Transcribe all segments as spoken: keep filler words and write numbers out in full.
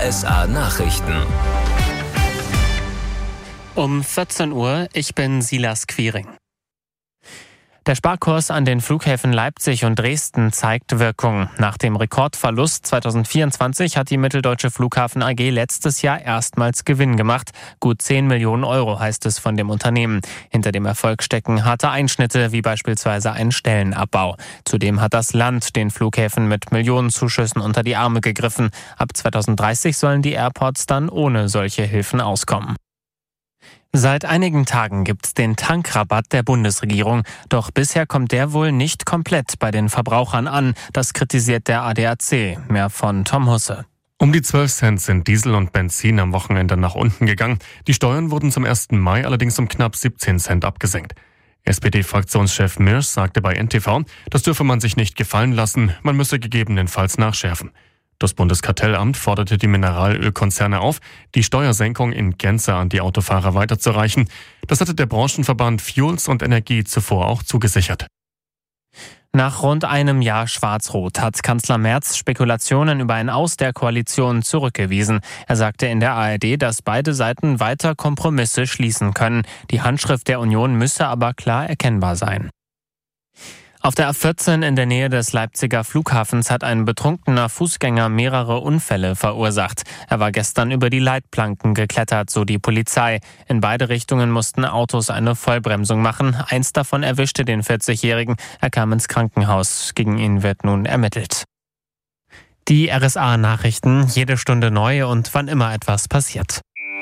S A Nachrichten. Um vierzehn Uhr, ich bin Silas Quiring. Der Sparkurs an den Flughäfen Leipzig und Dresden zeigt Wirkung. Nach dem Rekordverlust zweitausendvierundzwanzig hat die Mitteldeutsche Flughafen A G letztes Jahr erstmals Gewinn gemacht. Gut zehn Millionen Euro heißt es von dem Unternehmen. Hinter dem Erfolg stecken harte Einschnitte, wie beispielsweise ein Stellenabbau. Zudem hat das Land den Flughäfen mit Millionenzuschüssen unter die Arme gegriffen. Ab zweitausenddreißig sollen die Airports dann ohne solche Hilfen auskommen. Seit einigen Tagen gibt's den Tankrabatt der Bundesregierung. Doch bisher kommt der wohl nicht komplett bei den Verbrauchern an. Das kritisiert der A D A C. Mehr von Tom Husse. Um die zwölf Cent sind Diesel und Benzin am Wochenende nach unten gegangen. Die Steuern wurden zum ersten Mai allerdings um knapp siebzehn Cent abgesenkt. S P D-Fraktionschef Mirsch sagte bei N T V, das dürfe man sich nicht gefallen lassen, man müsse gegebenenfalls nachschärfen. Das Bundeskartellamt forderte die Mineralölkonzerne auf, die Steuersenkung in Gänze an die Autofahrer weiterzureichen. Das hatte der Branchenverband Fuels und Energie zuvor auch zugesichert. Nach rund einem Jahr Schwarz-Rot hat Kanzler Merz Spekulationen über ein Aus der Koalition zurückgewiesen. Er sagte in der A R D, dass beide Seiten weiter Kompromisse schließen können. Die Handschrift der Union müsse aber klar erkennbar sein. Auf der A vierzehn in der Nähe des Leipziger Flughafens hat ein betrunkener Fußgänger mehrere Unfälle verursacht. Er war gestern über die Leitplanken geklettert, so die Polizei. In beide Richtungen mussten Autos eine Vollbremsung machen. Eins davon erwischte den vierzigjährigen. Er kam ins Krankenhaus. Gegen ihn wird nun ermittelt. Die R S A-Nachrichten, jede Stunde neu und wann immer etwas passiert.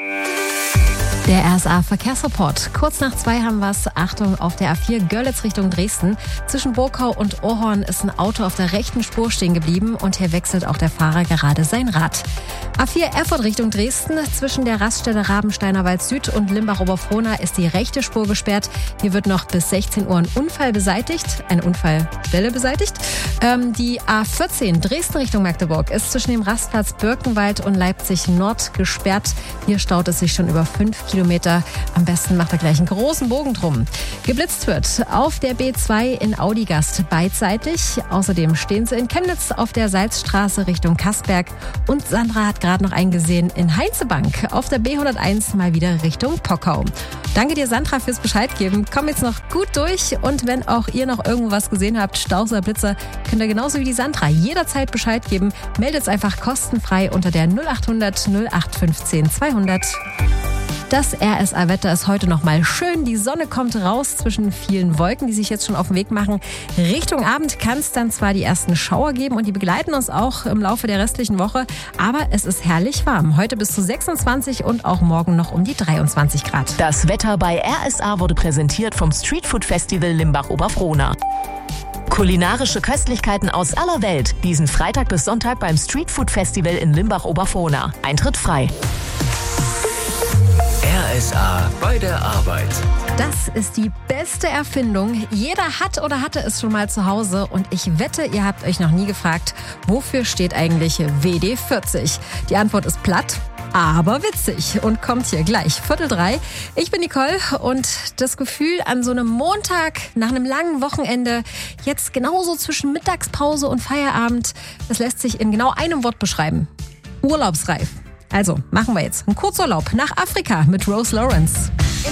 Der R S A-Verkehrsreport. Kurz nach zwei haben wir es. Achtung, auf der A vier Görlitz Richtung Dresden. Zwischen Burkau und Ohrhorn ist ein Auto auf der rechten Spur stehen geblieben und hier wechselt auch der Fahrer gerade sein Rad. A vier Erfurt Richtung Dresden. Zwischen der Raststelle Rabensteiner Wald Süd und Limbach-Oberfrohna ist die rechte Spur gesperrt. Hier wird noch bis sechzehn Uhr ein Unfall beseitigt, eine Unfallstelle beseitigt. Ähm, die A vierzehn Dresden Richtung Magdeburg ist zwischen dem Rastplatz Birkenwald und Leipzig Nord gesperrt. Hier staut es sich schon über fünf Kilometer. Am besten macht er gleich einen großen Bogen drum. Geblitzt wird auf der B zwei in Audigast beidseitig. Außerdem stehen sie in Chemnitz auf der Salzstraße Richtung Kassberg. Und Sandra hat gerade noch einen gesehen in Heinzebank auf der B hunderteins mal wieder Richtung Pockau. Danke dir, Sandra, fürs Bescheid geben. Komm jetzt noch gut durch. Und wenn auch ihr noch irgendwo was gesehen habt, Staus oder Blitzer, könnt ihr genauso wie die Sandra jederzeit Bescheid geben. Meldet es einfach kostenfrei unter der null acht hundert null acht fünfzehn zweihundert. Das R S A-Wetter ist heute noch mal schön. Die Sonne kommt raus zwischen vielen Wolken, die sich jetzt schon auf den Weg machen. Richtung Abend kann es dann zwar die ersten Schauer geben und die begleiten uns auch im Laufe der restlichen Woche, aber es ist herrlich warm. Heute bis zu sechsundzwanzig und auch morgen noch um die dreiundzwanzig Grad. Das Wetter bei R S A wurde präsentiert vom Streetfood Festival Limbach-Oberfrohna. Kulinarische Köstlichkeiten aus aller Welt. Diesen Freitag bis Sonntag beim Streetfood Festival in Limbach-Oberfrohna. Eintritt frei. R S A bei der Arbeit. Das ist die beste Erfindung. Jeder hat oder hatte es schon mal zu Hause und ich wette, ihr habt euch noch nie gefragt, wofür steht eigentlich W D vierzig? Die Antwort ist platt, aber witzig und kommt hier gleich. Viertel drei. Ich bin Nicole und das Gefühl an so einem Montag nach einem langen Wochenende, jetzt genauso zwischen Mittagspause und Feierabend, das lässt sich in genau einem Wort beschreiben. Urlaubsreif. Also machen wir jetzt einen Kurzurlaub nach Afrika mit Rose Lawrence.